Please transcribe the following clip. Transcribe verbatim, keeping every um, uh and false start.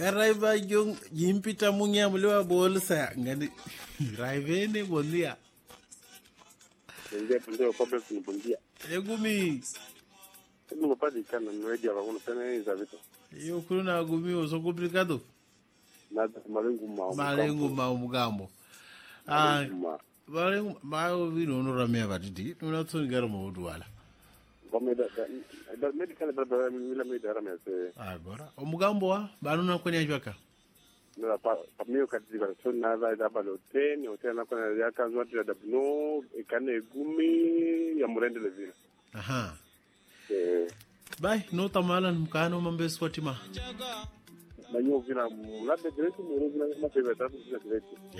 Karaiba yung yimpita mo niya mula bolsa ngani raivene bondia. Ndio ndio kwa sababu bondia. Egumi. Não pode ficar no meio de alguma cena exato. Eu creo na gumi o so complicado. Nada malengo mau. Malengo mau mugambo. Ah, malengo mau vino no ramia batiti. Não tô ngara mo duala. Vamos da da medical da mila me da ramia se. Agora, o mugambo wa banu na kwenya jwaka. Na pa pa mio kati ba so na da da balote, ni hotel na kona ya kazo ati da no ikane gumi ya murende levi. Aha. Eh. Bye, no tamalan mkano mambe swatima. Na yo vina mlade direito, mo vina ma peveta direito.